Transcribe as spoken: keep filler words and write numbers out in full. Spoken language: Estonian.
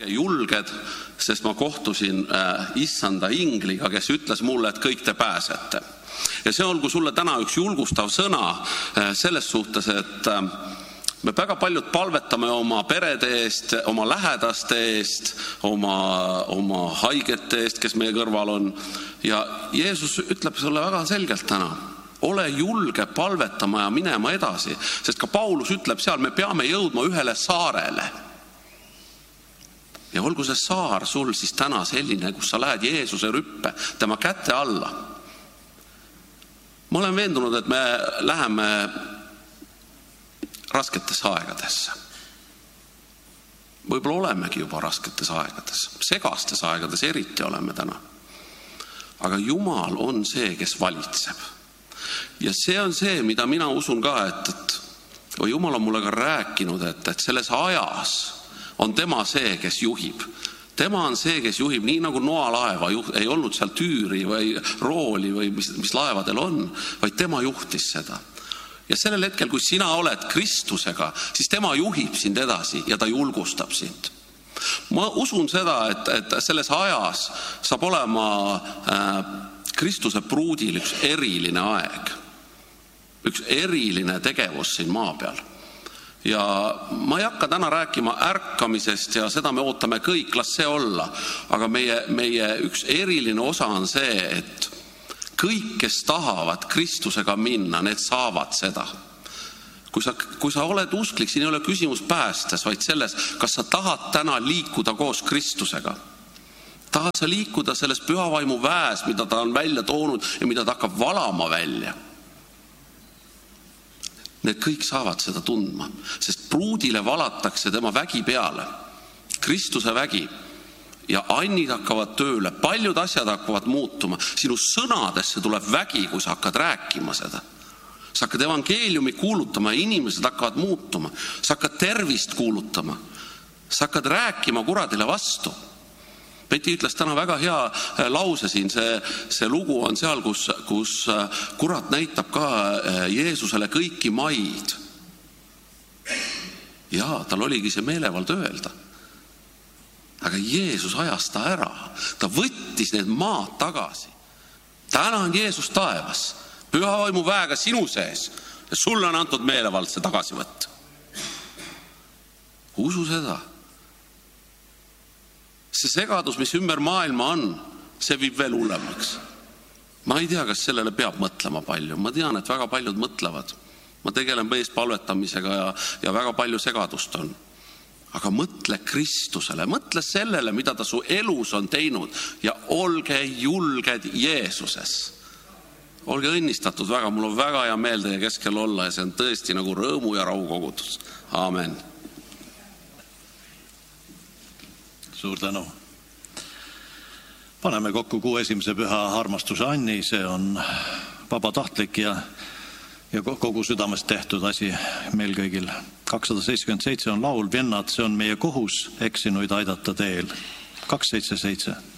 julged, sest ma kohtusin äh, issanda ingliga, kes ütles mulle, et kõik te pääsete. Ja see olgu sulle täna üks julgustav sõna äh, selles suhtes, et äh, me väga paljud palvetame oma perede eest, oma lähedaste eest, oma, oma haigete eest, kes meie kõrval on. Ja Jeesus ütleb sulle väga selgelt täna, ole julge palvetama ja minema edasi, sest ka Paulus ütleb seal, me peame jõudma ühele saarele. Ja olgu see saar sul siis täna selline, kus sa lähed Jeesuse rüppe, tema käte alla. Ma olen veendunud, et me läheme rasketes aegadesse. Võib-olla olemegi juba rasketes aegades, segastes aegades eriti oleme täna. Aga Jumal on see, kes valitseb. Ja see on see, mida mina usun ka, et, et või Jumal on mulle ka rääkinud, et, et selles ajas on tema see, kes juhib. Tema on see, kes juhib, nii nagu Noa laeva, ei olnud seal tüüri või rooli või mis, mis laevadel on, vaid tema juhtis seda. Ja sellel hetkel, kui sina oled Kristusega, siis tema juhib sind edasi ja ta julgustab sind. Ma usun seda, et, et selles ajas saab olema äh, Kristuse pruudil üks eriline aeg, üks eriline tegevus siin maa peal. Ja ma ei hakka täna rääkima ärkamisest ja seda me ootame kõik, las see olla. Aga meie, meie üks eriline osa on see, et kõik, kes tahavad Kristusega minna, need saavad seda. Kui sa, kui sa oled usklik, siin ei ole küsimus päästes, vaid selles, kas sa tahad täna liikuda koos Kristusega. Tahad sa liikuda selles pühavaimu väes, mida ta on välja toonud ja mida ta hakkab valama välja. Need kõik saavad seda tundma, sest pruudile valatakse tema vägi peale, Kristuse vägi. Ja annid hakkavad tööle, paljud asjad hakkavad muutuma. Sinu sõnadesse tuleb vägi, kui sa hakkad rääkima seda. Sa hakkad evangeeliumi kuulutama ja inimesed hakkavad muutuma. Sa hakkad tervist kuulutama. Sa hakkad rääkima kuradile vastu. Peti ütles täna väga hea lause siin, see, see lugu on seal, kus, kus kurat näitab ka Jeesusele kõiki maid. Ja tal oligi see meelevald öelda. Aga Jeesus ajas ta ära. Ta võttis need maad tagasi. Täna on Jeesus taevas, pühavaimu väega sinu sees ja sulle on antud meelevald see tagasi võtta. Usu seda. See segadus, mis ümber maailma on, see viib veel hullemaks. Ma ei tea, kas sellele peab mõtlema palju. Ma tean, et väga paljud mõtlevad. Ma tegelen meespalvetamisega ja, ja väga palju segadust on. Aga mõtle Kristusele, mõtle sellele, mida ta su elus on teinud ja olge julged Jeesuses. Olge õnnistatud väga, mul on väga hea meel teie keskel olla ja see on tõesti nagu rõõmu ja rahu kogutus. Aamen. Suur tänu. Paneme kokku kuu esimese püha armastuse Anni, see on vabatahtlik ja, ja kogu südamest tehtud asi meil kõigil. kakssada seitsekümmend seitse on laul, vennad, see on meie kohus eksinuid aidata teel. kaks seitse seitse.